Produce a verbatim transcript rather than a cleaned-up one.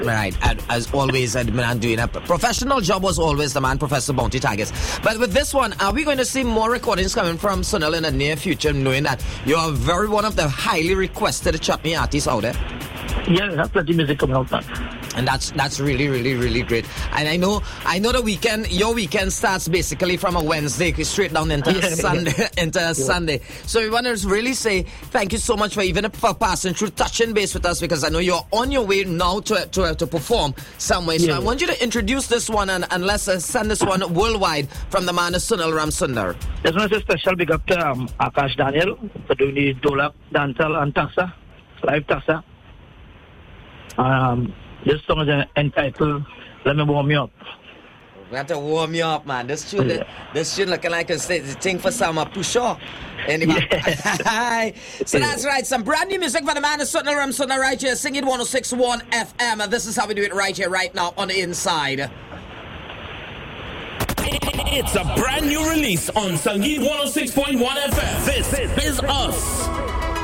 Right, and as always, the man doing a professional job was always the man, Professor Bounty Tigers. But with this one, are we going to see more recordings coming from Sunil in the near future, knowing that you are very one of the highly requested chutney artists out there? Yeah, that's plenty music coming out, man. And that's that's really, really, really great. And I know I know the weekend, your weekend starts basically from a Wednesday straight down into yeah, Sunday. Yeah. into yeah. Sunday. So we want to really say thank you so much for even for passing through, touching base with us, because I know you're on your way now to to, to perform somewhere. So yeah. I want you to introduce this one and, and let's uh, send this one worldwide from the man Sunil Ramsundar. This one is a special big up to um, Akash Daniel for doing the Dolak, Dancehall and Tassa, live Tassa. Um, this song is entitled Let Me Warm You Up. We have to warm you up, man. This tune, yeah. this tune looking like a thing for summer. Push up. Anyway. Yes. So yeah. That's right. Some brand new music for the man Sunil Ramsundar right here. Singing one oh six point one F M. And this is how we do it right here, right now on the inside. It's a brand new release on Sangeet one oh six point one F M. This is us.